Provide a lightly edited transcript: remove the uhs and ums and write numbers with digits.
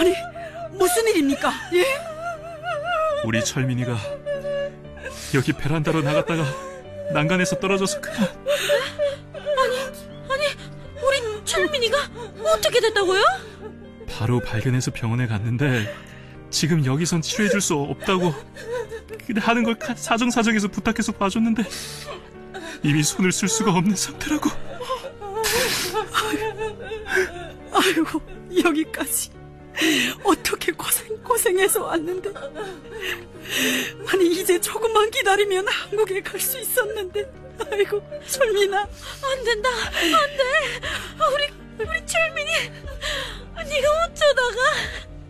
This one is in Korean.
아니, 무슨 일입니까? 예? 우리 철민이가 여기 베란다로 나갔다가 난간에서 떨어져서 그냥. 아니, 우리 철민이가 어떻게 됐다고요? 바로 발견해서 병원에 갔는데 지금 여기선 치료해줄 수 없다고 하는 걸 사정사정해서 부탁해서 봐줬는데 이미 손을 쓸 수가 없는 상태라고. 아이고, 여기까지 어떻게 고생해서 왔는데. 아니, 이제 조금만 기다리면 한국에 갈 수 있었는데. 아이고, 철민아. 안 된다, 안 돼. 우리 철민이, 네가 어쩌다가.